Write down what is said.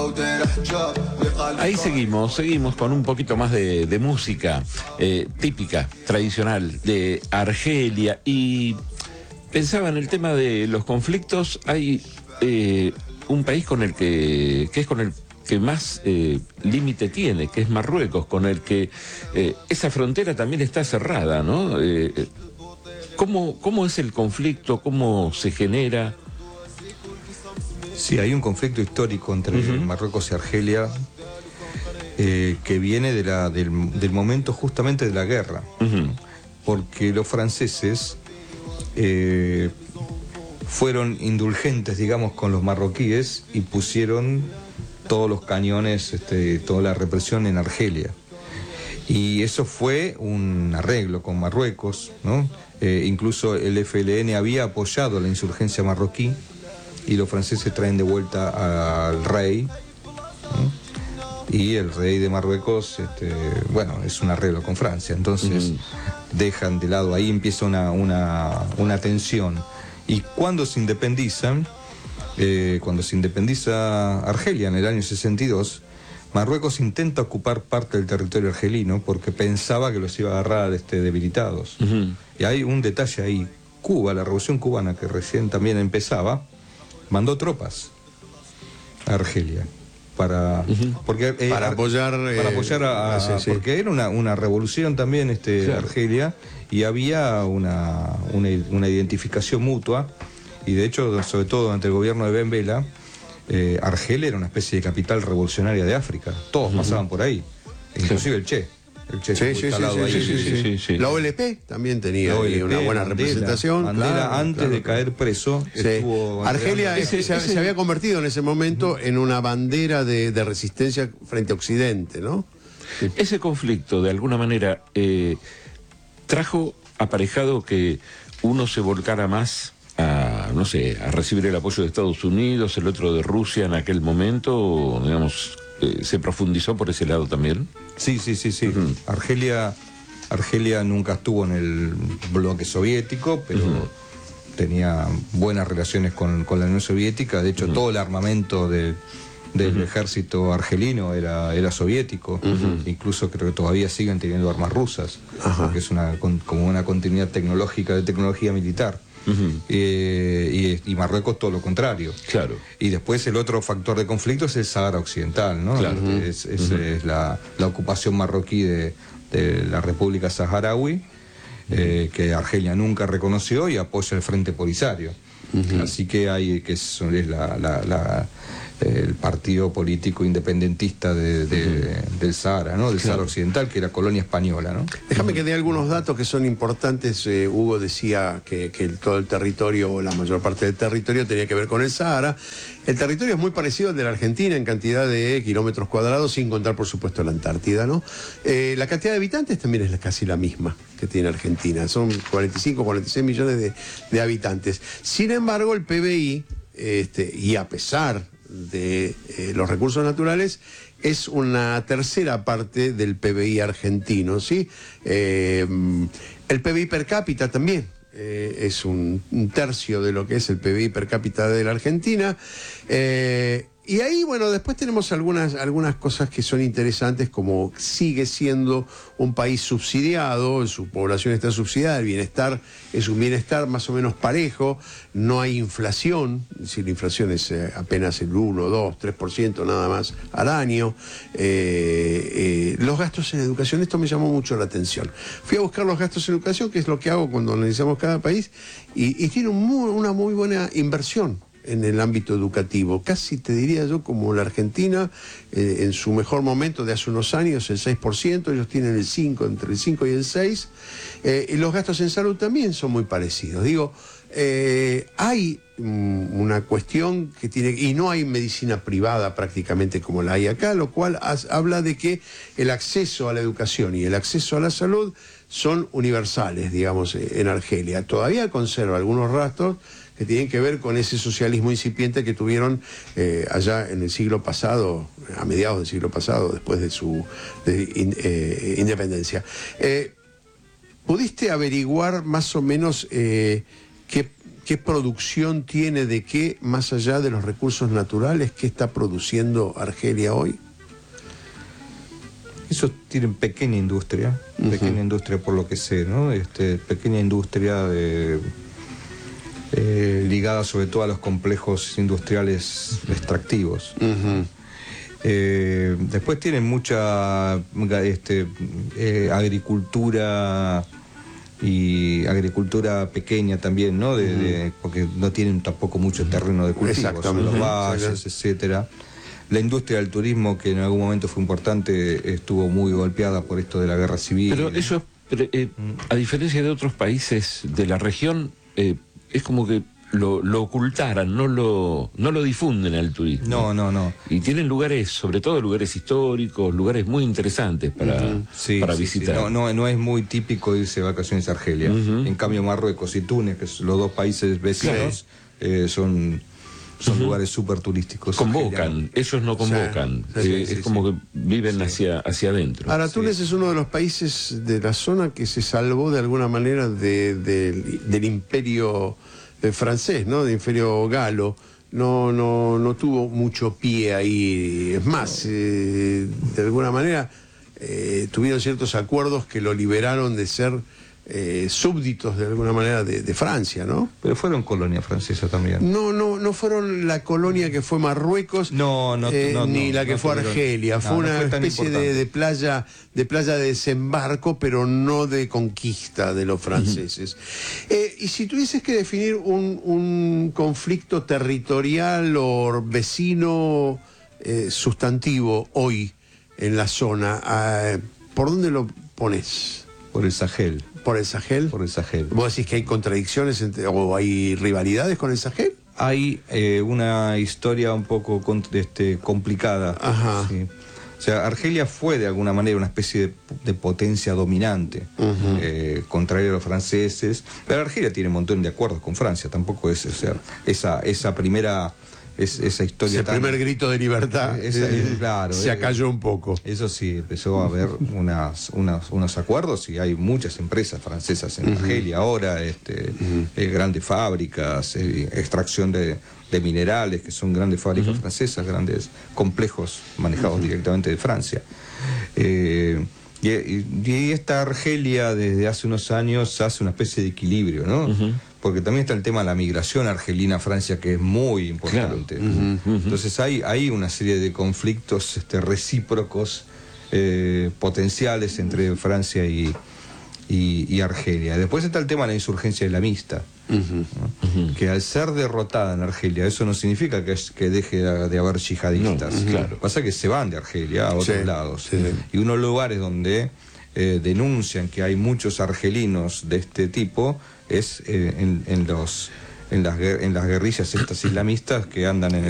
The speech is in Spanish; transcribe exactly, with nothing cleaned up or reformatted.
Ahí seguimos, seguimos con un poquito más de, de música eh, típica, tradicional, de Argelia. Y pensaba en el tema de los conflictos. Hay eh, un país con el que, que es con el que más eh, límite tiene, que es Marruecos, con el que eh, esa frontera también está cerrada, ¿no? Eh, ¿cómo, ¿Cómo es el conflicto? ¿Cómo se genera? Sí, hay un conflicto histórico entre uh-huh. Marruecos y Argelia eh, que viene de la, del, del momento justamente de la guerra, uh-huh. porque los franceses eh, fueron indulgentes, digamos, con los marroquíes y pusieron todos los cañones, este, toda la represión en Argelia. Y eso fue un arreglo con Marruecos, ¿no? Eh, incluso el F L N había apoyado la insurgencia marroquí, y los franceses traen de vuelta al rey, ¿no? Y el rey de Marruecos, este, bueno, es un arreglo con Francia, entonces uh-huh. dejan de lado, ahí empieza una, una, una tensión. Y cuando se independizan, eh, cuando se independiza Argelia en el año sesenta y dos, Marruecos intenta ocupar parte del territorio argelino porque pensaba que los iba a agarrar este, debilitados. Uh-huh. Y hay un detalle ahí, Cuba, la revolución cubana que recién también empezaba, mandó tropas a Argelia para uh-huh. porque eh, para apoyar para apoyar a, a, sí, sí. porque era una, una revolución también este claro. Argelia, y había una, una una identificación mutua, y de hecho, sobre todo durante el gobierno de Ben Bella, eh, Argelia era una especie de capital revolucionaria de África, todos uh-huh. pasaban por ahí, inclusive sí. el Che. Sí, sí, sí, sí, sí, sí, sí, sí, sí. La O L P también tenía O L P, una buena Mandela, representación. Mandela, claro, antes claro, de caer preso, sí. estuvo... Argelia ese, se, ese... se había convertido en ese momento en una bandera de, de resistencia frente a Occidente, ¿no? Ese conflicto, de alguna manera, eh, trajo aparejado que uno se volcara más a, no sé, a recibir el apoyo de Estados Unidos, el otro de Rusia en aquel momento, digamos... ¿Se profundizó por ese lado también? Sí, sí, sí, sí. Uh-huh. Argelia, Argelia nunca estuvo en el bloque soviético, pero uh-huh. tenía buenas relaciones con, con la Unión Soviética. De hecho, uh-huh. todo el armamento de, del uh-huh. ejército argelino era, era soviético. Uh-huh. Incluso creo que todavía siguen teniendo armas rusas, uh-huh. porque es una, como una continuidad tecnológica de tecnología militar. Uh-huh. eh, y, y Marruecos todo lo contrario. Claro. Y después el otro factor de conflicto es el Sahara Occidental, ¿no? Claro. Es, es, uh-huh. es la, la ocupación marroquí de, de la República Saharaui, uh-huh. eh, que Argelia nunca reconoció y apoya el Frente Polisario. Uh-huh. Así que hay que es, es la, la, la el partido político independentista de, de, uh-huh. del Sahara, ¿no? Del claro. Sahara Occidental, que era colonia española, ¿no? Déjame uh-huh. que dé algunos datos que son importantes. Eh, Hugo decía que, que todo el territorio, o la mayor parte del territorio, tenía que ver con el Sahara. El territorio es muy parecido al de la Argentina en cantidad de kilómetros cuadrados, sin contar, por supuesto, la Antártida, ¿no? Eh, la cantidad de habitantes también es casi la misma que tiene Argentina. Son cuarenta y cinco, cuarenta y seis millones de, de habitantes. Sin embargo, el P B I, este, y a pesar de eh, los recursos naturales, es una tercera parte del P B I argentino, ¿sí? Eh, el P B I per cápita también eh, es un, un tercio de lo que es el P B I per cápita de la Argentina. Eh, y ahí, bueno, después tenemos algunas, algunas cosas que son interesantes, como sigue siendo un país subsidiado, su población está subsidiada, el bienestar es un bienestar más o menos parejo, no hay inflación, es decir, la inflación es eh, apenas el uno, dos, tres por ciento nada más al año. Eh, eh, los gastos en educación, esto me llamó mucho la atención. Fui a buscar los gastos en educación, que es lo que hago cuando analizamos cada país, y, y tiene un muy, una muy buena inversión en el ámbito educativo, casi te diría yo como la Argentina, eh, en su mejor momento de hace unos años, el seis por ciento, ellos tienen el cinco por ciento, entre el cinco y el seis por ciento, eh, y los gastos en salud también son muy parecidos. Digo, eh, hay mm, una cuestión que tiene, y no hay medicina privada prácticamente como la hay acá, lo cual has, habla de que el acceso a la educación y el acceso a la salud son universales, digamos, en Argelia. Todavía conserva algunos rastros que tienen que ver con ese socialismo incipiente que tuvieron eh, allá en el siglo pasado, a mediados del siglo pasado, después de su de, in, eh, independencia. Eh, ¿Pudiste averiguar más o menos eh, qué, qué qué producción tiene, de qué, más allá de los recursos naturales, qué está produciendo Argelia hoy? Eso tienen pequeña industria, uh-huh. pequeña industria por lo que sé, ¿no? Este, pequeña industria de, eh, ligada sobre todo a los complejos industriales extractivos. Uh-huh. eh, después tienen mucha este, eh, agricultura y agricultura pequeña también, ¿no? De, uh-huh. de, porque no tienen tampoco mucho terreno de cultivo, son los valles, etcétera. La industria del turismo, que en algún momento fue importante, estuvo muy golpeada por esto de la guerra civil. Pero eso, pero, eh, a diferencia de otros países de la región, eh, es como que lo, lo ocultaran, no lo, no lo difunden al turismo. No, no, no. Y tienen lugares, sobre todo lugares históricos, lugares muy interesantes para, uh-huh. sí, para sí, visitar. Sí. No, no, no es muy típico irse de vacaciones a Argelia. Uh-huh. En cambio, Marruecos y Túnez, que son los dos países vecinos, sí. eh, son... Son uh-huh. lugares súper turísticos. Convocan, Argelia. Ellos no convocan. Sí, sí, eh, sí, es sí, como sí. que viven sí. hacia, hacia adentro. Ahora, Túnez sí. es uno de los países de la zona que se salvó de alguna manera de, de, del imperio francés, ¿no? Del imperio galo. No, no, no tuvo mucho pie ahí. Es más, eh, de alguna manera eh, tuvieron ciertos acuerdos que lo liberaron de ser Eh, súbditos de alguna manera de, de Francia, ¿no? Pero fueron colonia francesa también. No, no, no fueron la colonia que fue Marruecos, no, no, eh, no, ni no, la que no fue Argelia. No, fue una no fue especie de, de playa, de playa de desembarco, pero no de conquista de los franceses. Uh-huh. eh, y si tuvieses que definir un, un conflicto territorial o vecino eh, sustantivo hoy en la zona, eh, ¿por dónde lo pones? Por el Sahel. ¿Por el Sahel? Por el Sahel. ¿Vos decís que hay contradicciones entre, o hay rivalidades con el Sahel? Hay eh, una historia un poco este, complicada. Ajá. ¿Sí? O sea, Argelia fue de alguna manera una especie de, de potencia dominante, uh-huh. eh, contrario a los franceses. Pero Argelia tiene un montón de acuerdos con Francia, tampoco es, o sea, esa, esa primera... Es, esa historia Ese tan, primer grito de libertad esa, eh, claro, se acalló un poco. Eso sí, empezó a haber unas, unas, unos acuerdos y hay muchas empresas francesas en uh-huh. Argelia ahora, este, uh-huh. eh, grandes fábricas, eh, extracción de, de minerales, que son grandes fábricas uh-huh. francesas, grandes complejos manejados uh-huh. directamente de Francia. Eh, y, y esta Argelia desde hace unos años hace una especie de equilibrio, ¿no? Uh-huh. Porque también está el tema de la migración argelina a Francia, que es muy importante. Claro. Uh-huh, uh-huh. Entonces hay, hay una serie de conflictos este, recíprocos, eh, potenciales entre Francia y, y, y Argelia. Después está el tema de la insurgencia islamista, uh-huh. ¿no? Uh-huh. que al ser derrotada en Argelia, eso no significa que, que deje de haber yihadistas. No, claro. Pasa que se van de Argelia a otros sí, lados. Sí. Y unos lugares donde eh, denuncian que hay muchos argelinos de este tipo es eh, en, en, los, en, las, en las guerrillas estas islamistas que andan en el